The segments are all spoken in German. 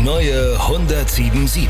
neue 107.7.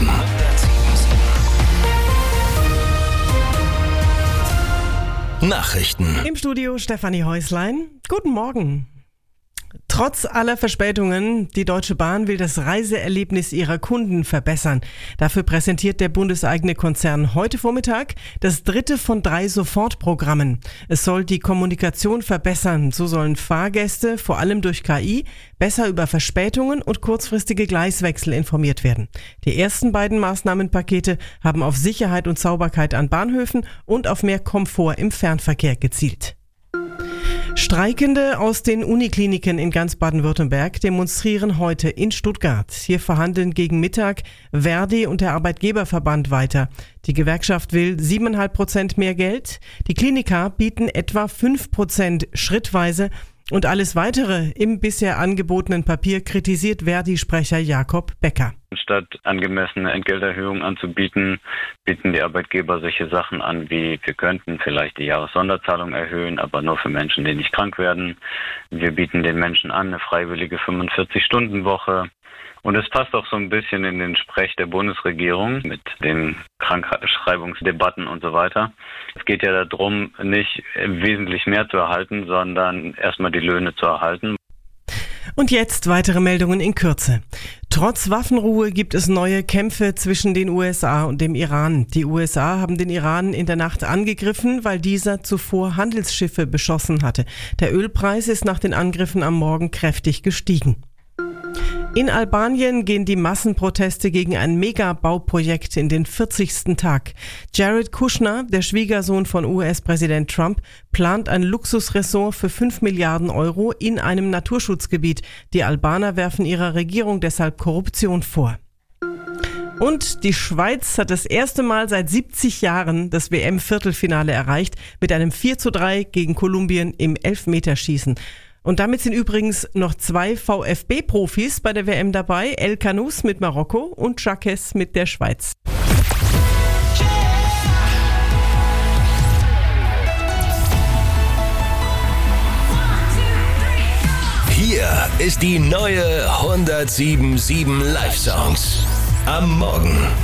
Nachrichten. Im Studio Stefanie Häuslein. Guten Morgen. Trotz aller Verspätungen, die Deutsche Bahn will das Reiseerlebnis ihrer Kunden verbessern. Dafür präsentiert der bundeseigene Konzern heute Vormittag das 3. von 3 Sofortprogrammen. Es soll die Kommunikation verbessern. So sollen Fahrgäste, vor allem durch KI, besser über Verspätungen und kurzfristige Gleiswechsel informiert werden. Die ersten beiden Maßnahmenpakete haben auf Sicherheit und Sauberkeit an Bahnhöfen und auf mehr Komfort im Fernverkehr gezielt. Streikende aus den Unikliniken in ganz Baden-Württemberg demonstrieren heute in Stuttgart. Hier verhandeln gegen Mittag Verdi und der Arbeitgeberverband weiter. Die Gewerkschaft will 7,5% mehr Geld. Die Kliniker bieten etwa 5% schrittweise. Und alles Weitere im bisher angebotenen Papier kritisiert Verdi-Sprecher Jakob Becker. Statt angemessene Entgelterhöhungen anzubieten, bieten die Arbeitgeber solche Sachen an wie: wir könnten vielleicht die Jahressonderzahlung erhöhen, aber nur für Menschen, die nicht krank werden. Wir bieten den Menschen an eine freiwillige 45-Stunden-Woche. Und es passt auch so ein bisschen in den Sprech der Bundesregierung mit den Krankschreibungsdebatten und so weiter. Es geht ja darum, nicht wesentlich mehr zu erhalten, sondern erstmal die Löhne zu erhalten. Und jetzt weitere Meldungen in Kürze. Trotz Waffenruhe gibt es neue Kämpfe zwischen den USA und dem Iran. Die USA haben den Iran in der Nacht angegriffen, weil dieser zuvor Handelsschiffe beschossen hatte. Der Ölpreis ist nach den Angriffen am Morgen kräftig gestiegen. In Albanien gehen die Massenproteste gegen ein Megabauprojekt in den 40. Tag. Jared Kushner, der Schwiegersohn von US-Präsident Trump, plant ein Luxusressort für 5 Milliarden Euro in einem Naturschutzgebiet. Die Albaner werfen ihrer Regierung deshalb Korruption vor. Und die Schweiz hat das erste Mal seit 70 Jahren das WM-Viertelfinale erreicht mit einem 4:3 gegen Kolumbien im Elfmeterschießen. Und damit sind übrigens noch 2 VfB-Profis bei der WM dabei, El Kanous mit Marokko und Jacques mit der Schweiz. Hier ist die neue 107.7 Live-Songs. Am Morgen.